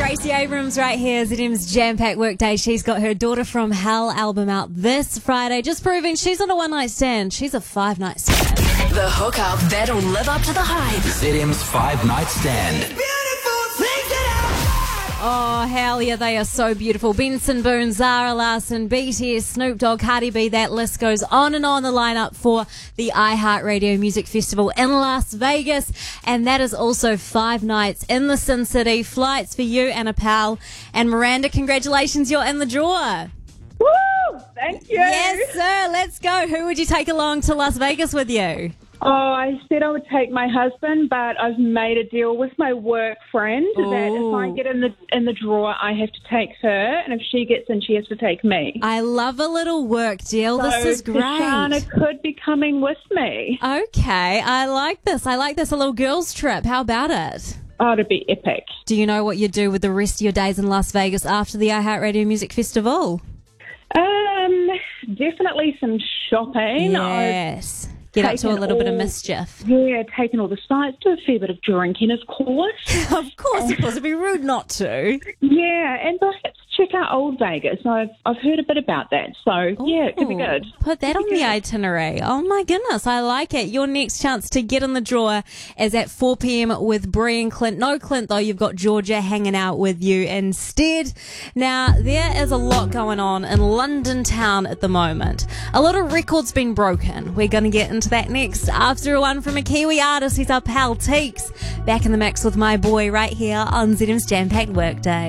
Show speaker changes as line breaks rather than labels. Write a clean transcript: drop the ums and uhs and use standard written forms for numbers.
Gracie Abrams right here, ZM's Jam-Packed Workday. She's got her Daughter from Hell album out this Friday, just proving she's not a one-night stand, she's a five-night stand.
The hookup that'll live up to the hype.
ZM's 5-Night Stand.
Oh, hell yeah, they are so beautiful. Benson Boone, Zara Larsson, BTS, Snoop Dogg, Cardi B, that list goes on and on the lineup for the iHeartRadio Music Festival in Las Vegas. And that is also 5 nights in the Sin City. Flights for you and a pal. And Miranda, congratulations, you're in the draw.
Woo! Thank you.
Yes, sir. Let's go. Who would you take along to Las Vegas with you?
Oh, I said I would take my husband, but I've made a deal with my work friend that if I get in the draw, I have to take her, and if she gets in, she has to take me.
I love a little work deal.
So
this is great.
Tashana could be coming with me.
Okay, I like this. I like this. A little girls' trip. How about it?
Oh, it'd be epic.
Do you know what you do with the rest of your days in Las Vegas after the iHeartRadio Music Festival?
Definitely some shopping.
Yes. Get up to a little bit of mischief.
Yeah, taking all the sights, do a fair bit of drinking, of course.
Of course. It'd be rude not to.
Yeah, and perhaps check out Old Vegas. I've heard a bit about that, so yeah, it could be good.
Put that on the itinerary. Oh my goodness, I like it. Your next chance to get in the draw is at 4 p.m. with Brie and Clint. No Clint though, you've got Georgia hanging out with you instead. Now, there is a lot going on in London town at the moment. A lot of records been broken. We're going to get into that next after one from a Kiwi artist. He's our pal Teeks. Back in the mix with my boy right here on ZM's Jam-Packed Workday.